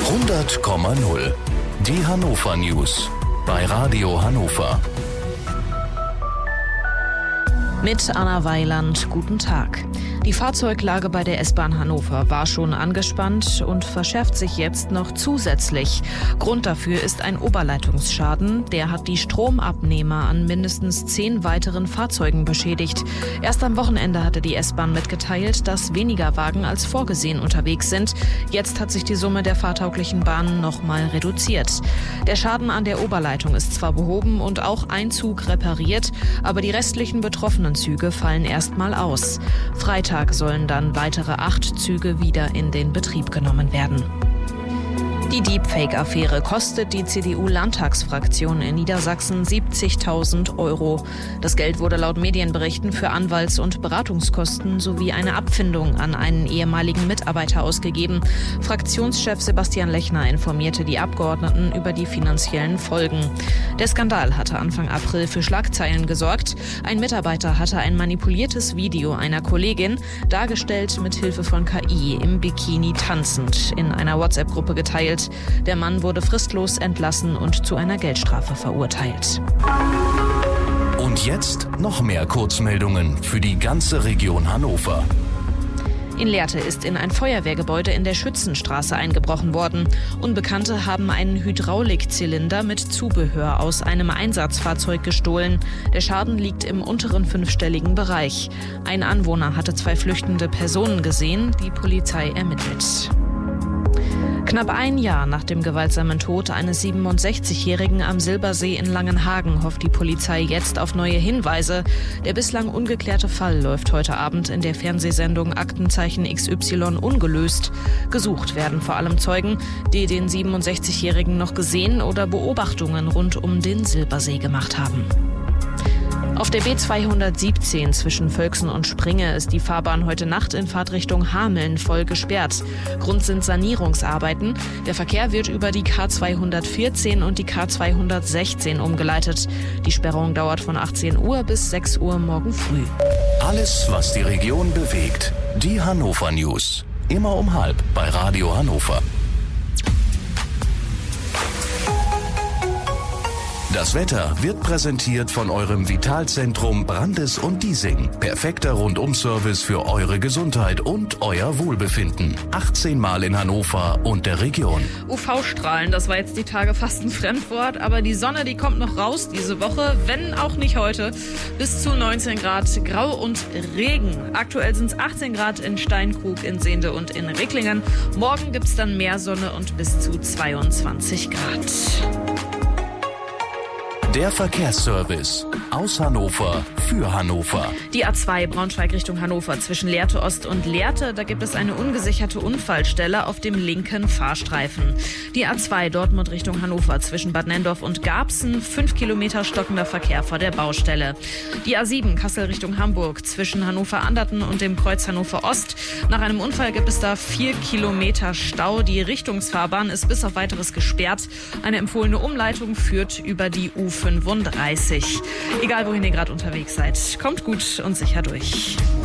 100,0. Die Hannover News bei Radio Hannover. Mit Anna Weiland, guten Tag. Die Fahrzeuglage bei der S-Bahn Hannover war schon angespannt und verschärft sich jetzt noch zusätzlich. Grund dafür ist ein Oberleitungsschaden. Der hat die Stromabnehmer an mindestens 10 weiteren Fahrzeugen beschädigt. Erst am Wochenende hatte die S-Bahn mitgeteilt, dass weniger Wagen als vorgesehen unterwegs sind. Jetzt hat sich die Summe der fahrtauglichen Bahnen nochmal reduziert. Der Schaden an der Oberleitung ist zwar behoben und auch ein Zug repariert, aber die restlichen betroffenen Züge fallen erstmal aus. Freitag sollen dann weitere 8 Züge wieder in den Betrieb genommen werden. Die Deepfake-Affäre kostet die CDU-Landtagsfraktion in Niedersachsen 70.000 €. Das Geld wurde laut Medienberichten für Anwalts- und Beratungskosten sowie eine Abfindung an einen ehemaligen Mitarbeiter ausgegeben. Fraktionschef Sebastian Lechner informierte die Abgeordneten über die finanziellen Folgen. Der Skandal hatte Anfang April für Schlagzeilen gesorgt. Ein Mitarbeiter hatte ein manipuliertes Video einer Kollegin, dargestellt mit Hilfe von KI, im Bikini tanzend, in einer WhatsApp-Gruppe geteilt. Der Mann wurde fristlos entlassen und zu einer Geldstrafe verurteilt. Und jetzt noch mehr Kurzmeldungen für die ganze Region Hannover. In Lehrte ist in ein Feuerwehrgebäude in der Schützenstraße eingebrochen worden. Unbekannte haben einen Hydraulikzylinder mit Zubehör aus einem Einsatzfahrzeug gestohlen. Der Schaden liegt im unteren 5-stelligen Bereich. Ein Anwohner hatte 2 flüchtende Personen gesehen. Die Polizei ermittelt. Knapp ein Jahr nach dem gewaltsamen Tod eines 67-Jährigen am Silbersee in Langenhagen hofft die Polizei jetzt auf neue Hinweise. Der bislang ungeklärte Fall läuft heute Abend in der Fernsehsendung Aktenzeichen XY ungelöst. Gesucht werden vor allem Zeugen, die den 67-Jährigen noch gesehen oder Beobachtungen rund um den Silbersee gemacht haben. Auf der B217 zwischen Völksen und Springe ist die Fahrbahn heute Nacht in Fahrtrichtung Hameln voll gesperrt. Grund sind Sanierungsarbeiten. Der Verkehr wird über die K214 und die K216 umgeleitet. Die Sperrung dauert von 18 Uhr bis 6 Uhr morgen früh. Alles, was die Region bewegt. Die Hannover News. Immer um 12 bei Radio Hannover. Das Wetter wird präsentiert von eurem Vitalzentrum Brandes und Diesing. Perfekter Rundum-Service für eure Gesundheit und euer Wohlbefinden. 18 Mal in Hannover und der Region. UV-Strahlen, das war jetzt die Tage fast ein Fremdwort, aber die Sonne, die kommt noch raus diese Woche, wenn auch nicht heute. Bis zu 19 Grad, Grau und Regen. Aktuell sind es 18 Grad in Steinkrug, in Sehnde und in Ricklingen. Morgen gibt es dann mehr Sonne und bis zu 22 Grad. Der Verkehrsservice aus Hannover für Hannover. Die A2 Braunschweig Richtung Hannover zwischen Lehrte Ost und Lehrte, da gibt es eine ungesicherte Unfallstelle auf dem linken Fahrstreifen. Die A2 Dortmund Richtung Hannover zwischen Bad Nenndorf und Garbsen, 5 Kilometer stockender Verkehr vor der Baustelle. Die A7 Kassel Richtung Hamburg zwischen Hannover-Anderten und dem Kreuz Hannover Ost. Nach einem Unfall gibt es da 4 Kilometer Stau. Die Richtungsfahrbahn ist bis auf weiteres gesperrt. Eine empfohlene Umleitung führt über die U35. Egal wohin ihr gerade unterwegs seid, kommt gut und sicher durch.